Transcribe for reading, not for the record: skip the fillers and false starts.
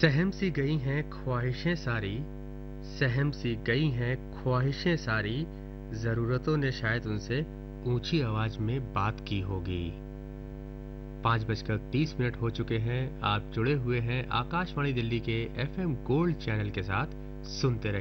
सहम सी गई हैं ख्वाहिशें सारी, सहम सी गई हैं ख्वाहिशें सारी, ज़रूरतों ने शायद उनसे ऊंची आवाज में बात की होगी। 5:30 हो चुके हैं। आप जुड़े हुए हैं आकाशवाणी दिल्ली के एफएम गोल्ड चैनल के साथ। सुनते